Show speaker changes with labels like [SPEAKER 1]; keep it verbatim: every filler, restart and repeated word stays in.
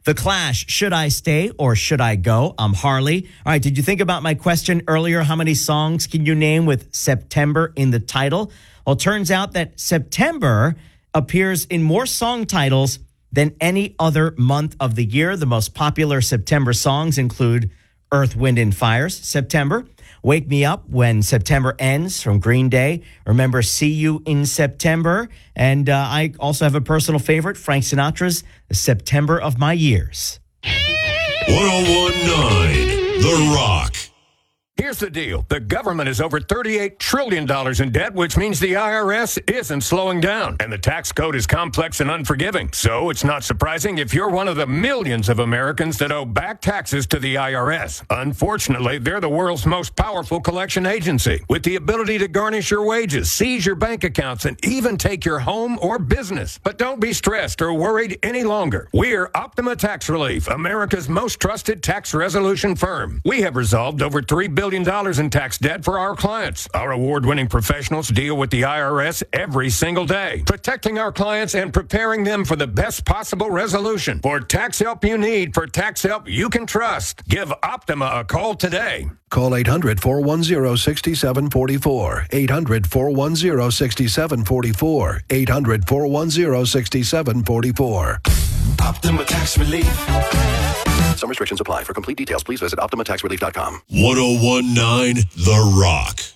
[SPEAKER 1] The Clash, Should I Stay or Should I Go? I'm Harley. All right, did you think about my question earlier? How many songs can you name with September in the title? Well, it turns out that September appears in more song titles than any other month of the year. The most popular September songs include Earth, Wind, and Fire's September, Wake Me Up When September Ends from Green Day, Remember See You in September, and uh, I also have a personal favorite, Frank Sinatra's September of My Years.
[SPEAKER 2] ten nineteen The Rock.
[SPEAKER 3] Here's the deal. The government is over thirty-eight trillion dollars in debt, which means the I R S isn't slowing down. And the tax code is complex and unforgiving. So it's not surprising if you're one of the millions of Americans that owe back taxes to the I R S. Unfortunately, they're the world's most powerful collection agency, with the ability to garnish your wages, seize your bank accounts, and even take your home or business. But don't be stressed or worried any longer. We're Optima Tax Relief, America's most trusted tax resolution firm. We have resolved over three billion dollars in tax debt for our clients. Our award-winning professionals deal with the I R S every single day, protecting our clients and preparing them for the best possible resolution. For tax help you need, for tax help you can trust, give Optima a call today.
[SPEAKER 4] Call eight hundred, four one zero, six seven four four. eight hundred, four one zero, six seven four four. eight hundred, four one zero, six seven four four.
[SPEAKER 2] Optima Tax Relief.
[SPEAKER 4] Some restrictions apply. For complete details, please visit optima tax relief dot com.
[SPEAKER 2] ten nineteen The Rock.